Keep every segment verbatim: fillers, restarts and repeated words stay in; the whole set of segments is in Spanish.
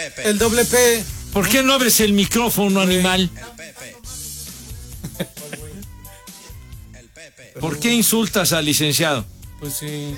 El doble P. ¿Por qué no abres el micrófono, animal? ¿Por qué insultas al licenciado? Pues sí.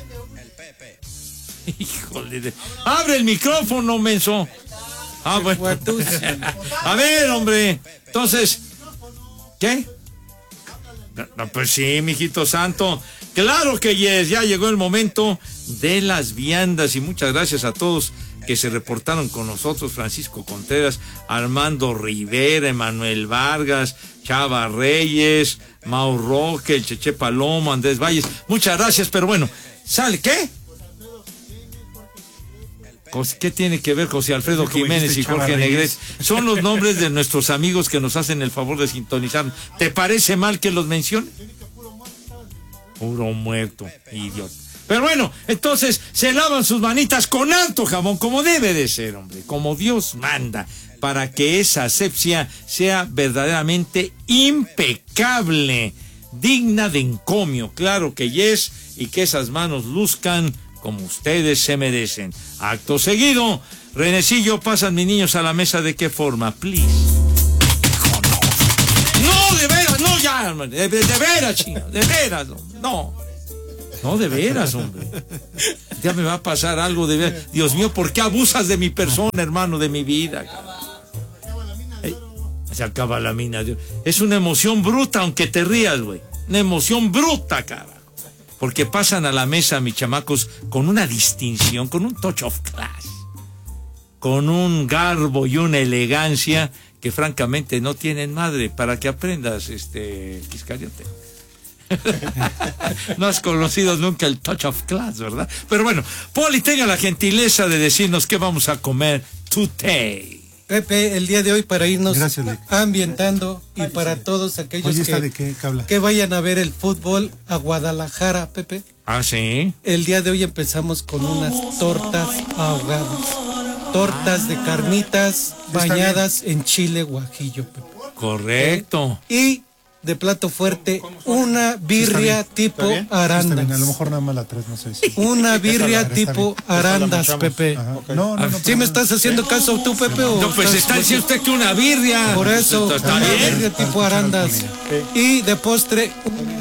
Híjole de... ¡Abre el micrófono, menso! Ah, bueno. A ver, hombre. Entonces, ¿qué? No, no, pues sí, mijito santo. Claro que yes, ya llegó el momento de las viandas y muchas gracias a todos que se reportaron con nosotros: Francisco Contreras, Armando Rivera, Emanuel Vargas, Chava Reyes, Mau Roque, el Cheche Palomo, Andrés Valles. Muchas gracias, pero bueno, ¿sale qué? ¿Qué tiene que ver José Alfredo Jiménez y Jorge Negrete? Son los nombres de nuestros amigos que nos hacen el favor de sintonizar. ¿Te parece mal que los mencione? Puro muerto, idiota. Pero bueno, entonces se lavan sus manitas con alto jabón, como debe de ser, hombre, como Dios manda, para que esa asepsia sea verdaderamente impecable, digna de encomio, claro que yes, y que esas manos luzcan como ustedes se merecen. Acto seguido, Renecillo, pasan mis niños a la mesa. ¿De qué forma? Please. Hijo, no. No, de veras, no, ya, de, de, de veras, chino, de veras, no. No, de veras, hombre. Ya me va a pasar algo de veras. Dios mío, ¿por qué abusas de mi persona, hermano, de mi vida? Hey, se acaba la mina, Dios. Es una emoción bruta, aunque te rías, güey. Una emoción bruta, cara. Porque pasan a la mesa, mis chamacos, con una distinción, con un touch of class, con un garbo y una elegancia que francamente no tienen madre, para que aprendas, este, Quiscariote. No has conocido nunca el touch of class, ¿verdad? Pero bueno, Poli, tenga la gentileza de decirnos qué vamos a comer today. Pepe, el día de hoy, para irnos Gracias, ambientando y para todos aquellos Oye, que, ¿de qué, qué habla? que vayan a ver el fútbol a Guadalajara, Pepe. Ah, sí. El día de hoy empezamos con unas tortas ahogadas. Tortas de carnitas bañadas en chile guajillo, Pepe. Correcto. Y de plato fuerte, una birria tipo arandas. A lo mejor nada más la tres, no sé si. Una birria tipo arandas, Pepe. Okay. No, no, no. ¿Sí me estás haciendo caso tú, Pepe? O no, pues está diciendo usted que una birria. Por eso, está una bien. birria tipo arandas. Y de postre,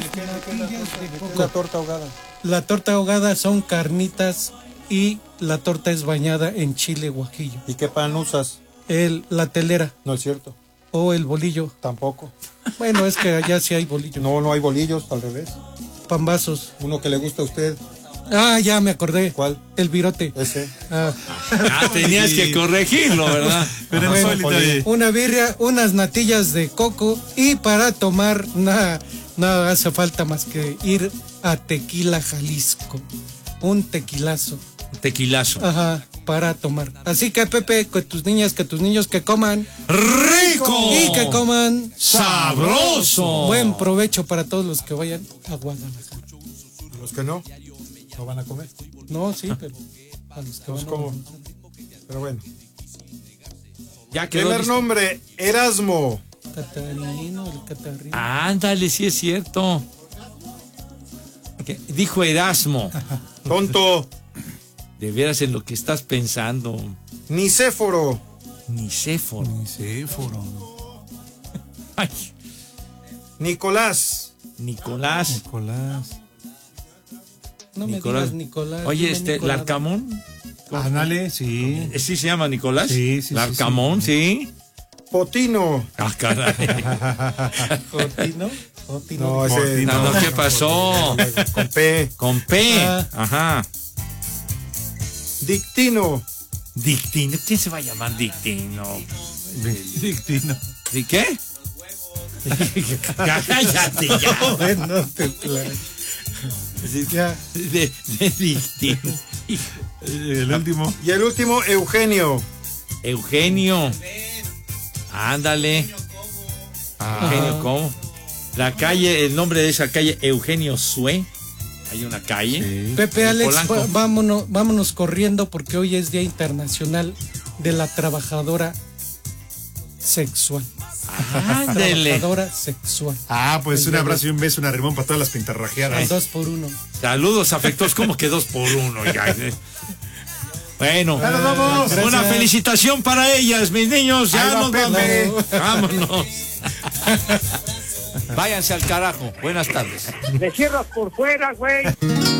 una torta ahogada. La torta ahogada son carnitas y la torta es bañada en chile guajillo. ¿Y qué pan usas? El, la telera. No es cierto. O el bolillo. Tampoco. Bueno, es que allá sí hay bolillos. No, no hay bolillos, al revés. Pambazos. Uno que le gusta a usted. Ah, ya me acordé. ¿Cuál? El virote. Ese. Ah, Ah, tenías que corregirlo, ¿verdad? Pero bueno, oye, una birria, unas natillas de coco y para tomar nada, nada hace falta más que ir a Tequila Jalisco. Un tequilazo. Tequilazo. Ajá, para tomar. Así que, Pepe, que tus niñas, que tus niños que coman ¡Rico! y que coman ¡Sabroso! Buen provecho para todos los que vayan a Guadalajara. Los que no, no van a comer. No, sí, pero a los que Pues van a como. Guadalajara. Pero bueno. Ya quedó Primer listo. nombre, Erasmo. Catarino, el Catarino. Ándale, sí es cierto. ¿Qué? Dijo Erasmo. Tonto. De veras en lo que estás pensando. Nicéforo. Nicéforo. Nicéforo. Ay, Nicolás. Nicolás. Nicolás. No me Nicolás. digas Nicolás. Oye, dime este, Nicolás. ¿Larcamón? Ándale, sí. ¿Sí se llama Nicolás? Sí, sí, sí, ¿Larcamón, sí? Potino. Ah, caray. ¿Jotino? ¿Jotino? No, ese. No, no, ¿qué pasó? Con P. Con P. Ah. Ajá. Dictino. Dictino. ¿Quién se va a llamar Dictino? Dictino. ¿Y qué? Cállate ya. Bueno, te play. Ya. De, de Dictino. El último. Y el último, Eugenio. Eugenio. Ándale. Eugenio, ¿cómo? La calle, el nombre de esa calle, Eugenio Sue. Hay una calle. Sí. Pepe, En Alex, Polanco. va- vámonos, vámonos corriendo porque hoy es Día Internacional de la Trabajadora Sexual. Ándele. Trabajadora sexual. Ah, pues El un día abrazo de- y un beso, un arrimón para todas las Al pintarrajeadas. dos por uno. Saludos afectuosos, como que dos por uno, ya. Bueno, Ya nos vamos. una Gracias. felicitación para ellas, mis niños. Ya Ahí va nos vamos. Pepe. Vámonos. Váyanse al carajo. Buenas tardes. Me cierras por fuera, güey.